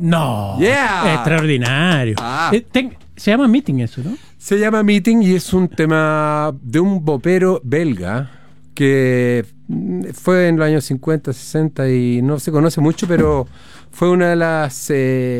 No, Yeah. extraordinario. Se llama Meeting eso, ¿no? Se llama Meeting y es un tema de un bopero belga que fue en los años 50, 60 y no se conoce mucho, pero fue una de las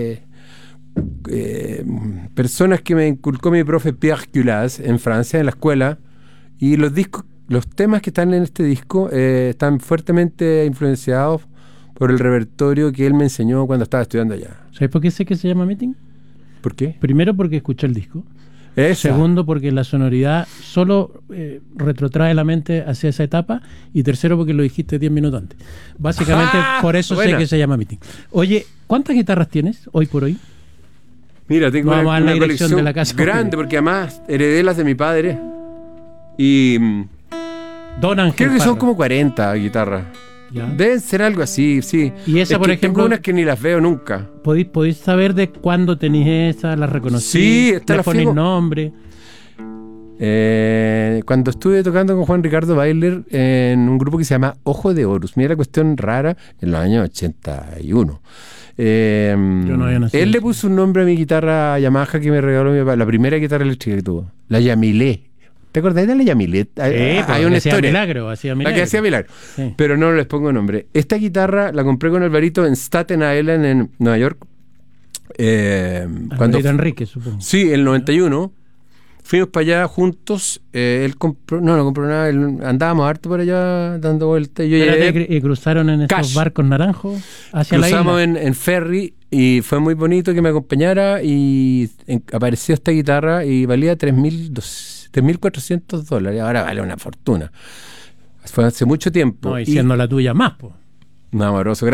personas que me inculcó mi profe Pierre Culas en Francia, en la escuela, y los temas que están en este disco están fuertemente influenciados por el repertorio que él me enseñó cuando estaba estudiando allá. ¿Sabes por qué sé que se llama Meeting? ¿Por qué? Primero porque escuché el disco. Esa. Segundo porque la sonoridad solo retrotrae la mente hacia esa etapa. Y tercero porque lo dijiste 10 minutos antes. Básicamente por eso buena. sé que se llama Meeting. Oye, ¿cuántas guitarras tienes hoy por hoy? Mira, tengo Vamos a dar la una dirección colección de la casa. grande porque además heredé las de mi padre y Don Ángel creo que son Parra. como 40 guitarras. Ya. Deben ser algo así, sí. Y esa, Es por que ejemplo, tengo unas que ni las veo nunca. ¿Podéis saber de cuándo tenéis esa? ¿Las reconocí? Sí, esta ¿Le la ponéis fijo. nombre? Cuando estuve tocando con Juan Ricardo Bailer en un grupo que se llama Ojo de Horus, mira la cuestión rara, en los años 81. Yo no había nacido. Él le puso un nombre a mi guitarra Yamaha que me regaló mi papá, la primera guitarra eléctrica que tuvo, la Yamilé. ¿Te acordás de la Yamilé? Hay una hacía historia. milagro, hacía milagro. La que hacía milagro. Sí. Pero no les pongo nombre. Esta guitarra la compré con Alvarito en Staten Island, en Nueva York. Alvarito Enrique, supongo. Sí, en el 91. Fuimos para allá juntos. Él compró. No compró nada. Andábamos harto por allá dando vueltas. Yo Espérate, llegué. ¿y cruzaron en esos Cash. barcos naranjos hacia la Cruzamos isla? en ferry y fue muy bonito que me acompañara. Y apareció esta guitarra y valía $3,400. Ahora vale una fortuna. Fue hace mucho tiempo. No, y siendo la tuya más, pues. Un amoroso.